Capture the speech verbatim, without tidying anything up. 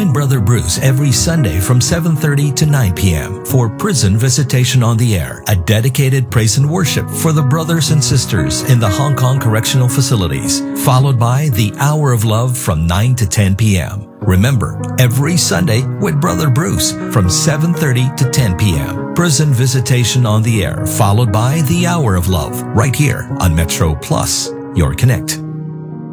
Join Brother Bruce every Sunday from seven thirty to nine p.m. for Prison Visitation on the Air, a dedicated praise and worship for the brothers and sisters in the Hong Kong correctional facilities, followed by the Hour of Love from nine to ten p.m. Remember, every Sunday with Brother Bruce from seven thirty to ten p.m. Prison Visitation on the Air, followed by the Hour of Love, right here on Metro Plus, your connect.